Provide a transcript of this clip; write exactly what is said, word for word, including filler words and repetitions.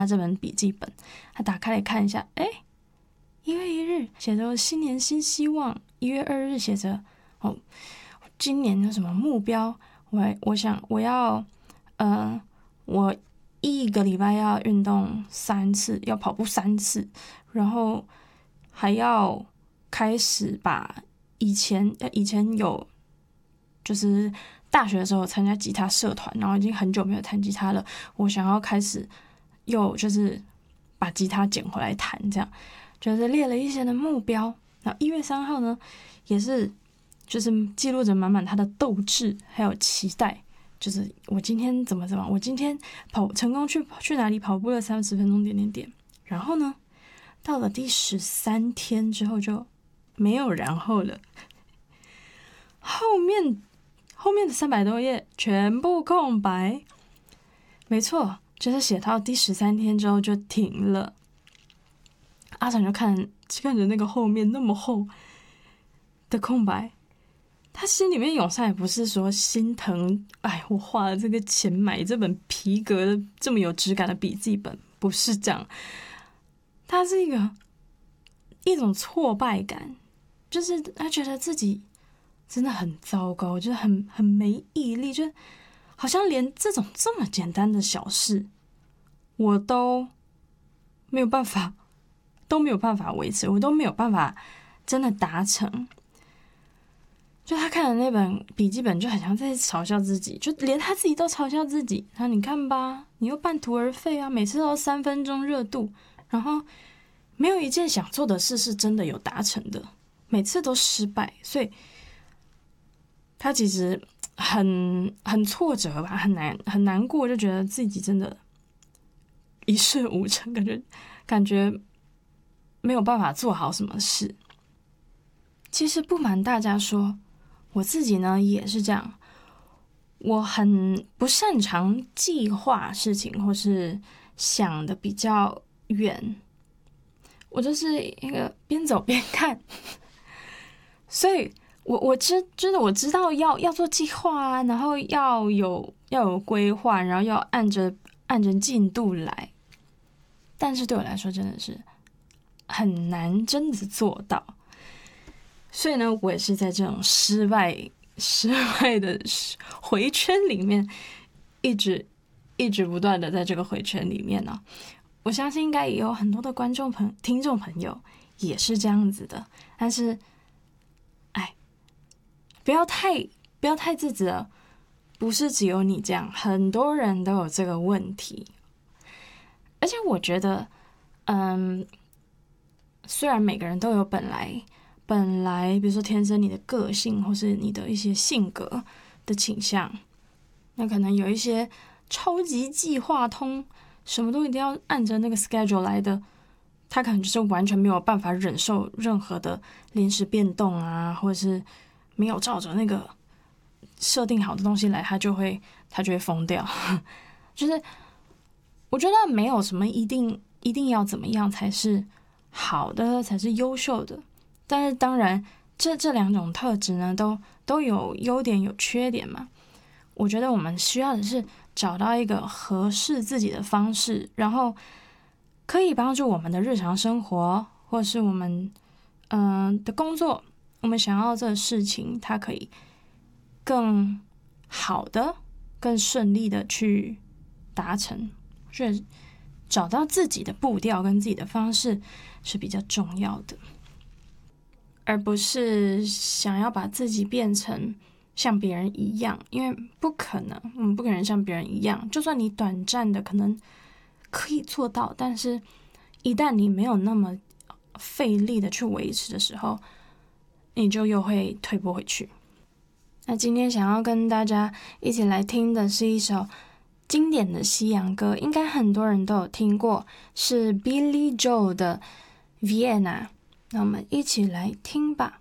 他这本笔记本，他打开来看一下，哎，一月一日写着新年新希望，一月二日写着哦，今年有什么目标？我我想我要，呃，我一个礼拜要运动三次，要跑步三次，然后还要开始把以前以前有就是大学的时候参加吉他社团，然后已经很久没有弹吉他了，我想要开始又就是把吉他捡回来弹，这样就是列了一些的目标。然后一月三号呢，也是就是记录着满满他的斗志还有期待，就是我今天怎么怎么，我今天跑成功去去哪里跑步了三十分钟点点点。然后呢，到了第十三天之后就没有然后了，后面后面的三百多页全部空白。没错，就是写到第十三天之后就停了。阿成就看看着那个后面那么厚的空白，他心里面涌上也不是说心疼，哎，我花了这个钱买这本皮革的这么有质感的笔记本，不是这样。他是一个一种挫败感，就是他觉得自己真的很糟糕，就是很很没毅力，就好像连这种这么简单的小事，我都没有办法，都没有办法维持，我都没有办法真的达成。就他看的那本笔记本就很像在嘲笑自己，就连他自己都嘲笑自己。然后你看吧，你又半途而废啊，每次都三分钟热度，然后没有一件想做的事是真的有达成的，每次都失败，所以他其实很很挫折吧，很难很难过，就觉得自己真的一事无成，感觉感觉没有办法做好什么事。其实不瞒大家说，我自己呢也是这样，我很不擅长计划事情或是想的比较远，我就是一个边走边看，所以我我知就是我知道要要做计划啊，然后要有要有规划，然后要按着按着进度来，但是对我来说真的是很难真的做到。所以呢，我也是在这种失败、失败的回圈里面，一直、一直不断的在这个回圈里面呢、哦。我相信应该也有很多的观众朋、听众朋友也是这样子的。但是，哎，不要太、不要太自责，不是只有你这样，很多人都有这个问题。而且我觉得，嗯，虽然每个人都有本来。本来比如说天生你的个性或是你的一些性格的倾向，那可能有一些超级计划通，什么都一定要按着那个 schedule 来的，他可能就是完全没有办法忍受任何的临时变动啊，或者是没有照着那个设定好的东西来，他就会他就会疯掉。就是我觉得没有什么一定一定要怎么样才是好的，才是优秀的。但是当然，这这两种特质呢，都都有优点有缺点嘛。我觉得我们需要的是找到一个合适自己的方式，然后可以帮助我们的日常生活，或是我们嗯、呃、的工作，我们想要的事情，它可以更好的、更顺利的去达成。所以找到自己的步调跟自己的方式是比较重要的。而不是想要把自己变成像别人一样，因为不可能，我们不可能像别人一样。就算你短暂的可能可以做到，但是一旦你没有那么费力的去维持的时候，你就又会退步回去。那今天想要跟大家一起来听的是一首经典的西洋歌，应该很多人都有听过，是 Billy Joel 的 Vienna。那我们一起来听吧。